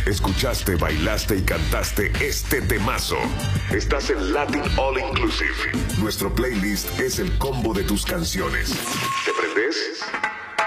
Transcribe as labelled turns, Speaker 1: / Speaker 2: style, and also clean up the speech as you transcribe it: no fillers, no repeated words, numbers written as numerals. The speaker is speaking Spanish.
Speaker 1: Escuchaste, bailaste y cantaste este temazo. Estás en Latin All Inclusive. Nuestro playlist es el combo de tus canciones.